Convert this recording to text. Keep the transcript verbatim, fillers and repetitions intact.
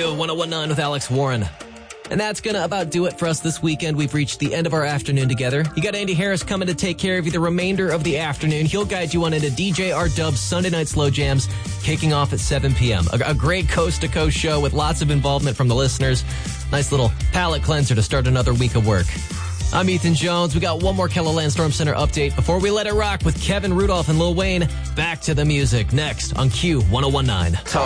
Q one oh one nine with Alex Warren. And that's going to about do it for us this weekend. We've reached the end of our afternoon together. You got Andy Harris coming to take care of you the remainder of the afternoon. He'll guide you on into D J R-Dub's Sunday Night Slow Jams, kicking off at seven p.m. A, a great coast-to-coast show with lots of involvement from the listeners. Nice little palate cleanser to start another week of work. I'm Ethan Jones. We got one more KELOLAND Storm Center update before we let it rock with Kevin Rudolph and Lil Wayne. Back to the music next on Q one oh one nine.